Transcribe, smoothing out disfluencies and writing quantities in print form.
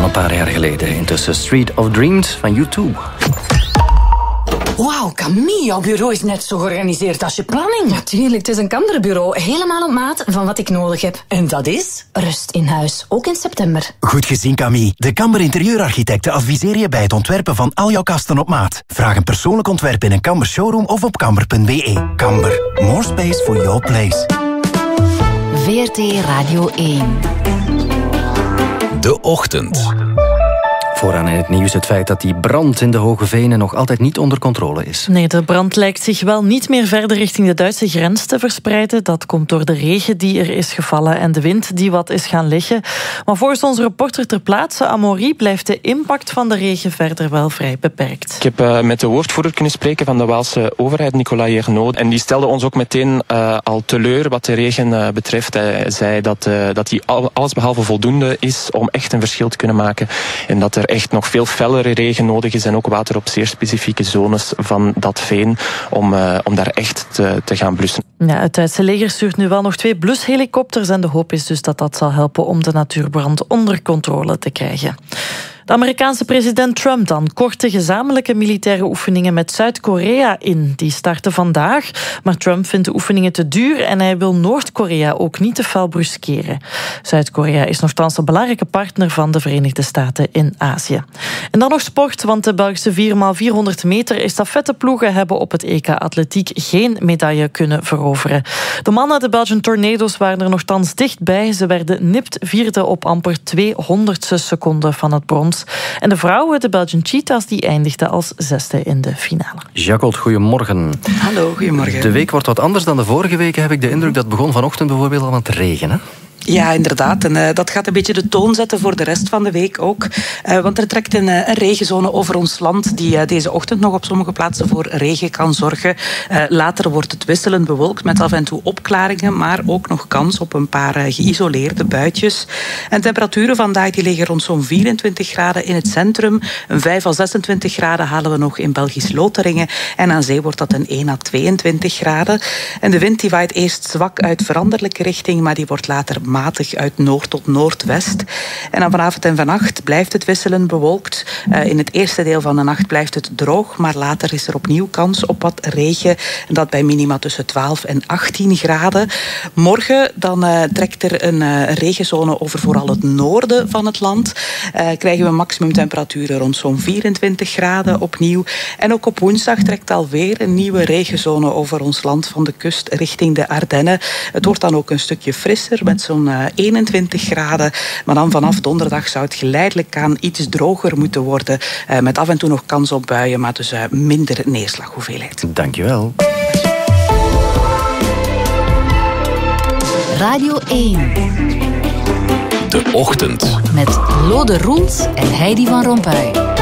een paar jaar geleden. Intussen Street of Dreams van U2. Wauw, Camille, jouw bureau is net zo georganiseerd als je planning. Natuurlijk, het is een Kamberbureau. Helemaal op maat van wat ik nodig heb. En dat is? Rust in huis, ook in september. Goed gezien, Camille. De Kamber interieurarchitecten adviseren je bij het ontwerpen van al jouw kasten op maat. Vraag een persoonlijk ontwerp in een Kamber showroom of op kamber.be. Kamber, more space for your place. VRT Radio 1. De Ochtend. Vooraan in het nieuws het feit dat die brand in de Hoge Venen nog altijd niet onder controle is. Nee, de brand lijkt zich wel niet meer verder richting de Duitse grens te verspreiden. Dat komt door de regen die er is gevallen en de wind die wat is gaan liggen. Maar volgens onze reporter ter plaatse, Amaury, blijft de impact van de regen verder wel vrij beperkt. Ik heb met de woordvoerder kunnen spreken van de Waalse overheid, Nicolas Ernaud. En die stelde ons ook meteen al teleur wat de regen betreft. Hij zei dat die allesbehalve voldoende is om echt een verschil te kunnen maken. En dat er echt nog veel fellere regen nodig is en ook water op zeer specifieke zones van dat veen om daar echt te gaan blussen. Ja, het Duitse leger stuurt nu wel nog 2 blushelikopters en de hoop is dus dat dat zal helpen om de natuurbrand onder controle te krijgen. De Amerikaanse president Trump dan kortte gezamenlijke militaire oefeningen met Zuid-Korea in. Die starten vandaag, maar Trump vindt de oefeningen te duur en hij wil Noord-Korea ook niet te fel bruskeren. Zuid-Korea is nogthans een belangrijke partner van de Verenigde Staten in Azië. En dan nog sport, want de Belgische 4x400 meter estafetteploegen hebben op het EK Atletiek geen medaille kunnen veroveren. De mannen, de Belgian Tornado's, waren er nogthans dichtbij. Ze werden nipt vierde op amper 200ste seconde van het brons. En de vrouwen, de Belgian Cheetahs, die eindigden als 6e in de finale. Jacques, goedemorgen. Hallo, goedemorgen. De week wordt wat anders dan de vorige weken, heb ik de indruk. Dat begon vanochtend bijvoorbeeld al aan het regenen. Ja, inderdaad. En dat gaat een beetje de toon zetten voor de rest van de week ook. Want er trekt een regenzone over ons land die deze ochtend nog op sommige plaatsen voor regen kan zorgen. Later wordt het wisselend bewolkt met af en toe opklaringen, maar ook nog kans op een paar geïsoleerde buitjes. En temperaturen vandaag die liggen rond zo'n 24 graden in het centrum. Een 5 à 26 graden halen we nog in Belgisch Lotharingen. En aan zee wordt dat een 1 à 22 graden. En de wind die waait eerst zwak uit veranderlijke richting, maar die wordt later matig uit noord tot noordwest. En dan vanavond en vannacht blijft het wisselend bewolkt. In het eerste deel van de nacht blijft het droog, maar later is er opnieuw kans op wat regen. En dat bij minima tussen 12 en 18 graden. Morgen dan trekt er een regenzone over vooral het noorden van het land. Krijgen we maximumtemperaturen rond zo'n 24 graden opnieuw. En ook op woensdag trekt alweer een nieuwe regenzone over ons land van de kust richting de Ardennen. Het wordt dan ook een stukje frisser met zo'n 21 graden. Maar dan vanaf donderdag zou het geleidelijk aan iets droger moeten worden. Met af en toe nog kans op buien, maar dus minder neerslaghoeveelheid. Dankjewel. Radio 1. De Ochtend. Met Lode Roels en Heidi van Rompuy.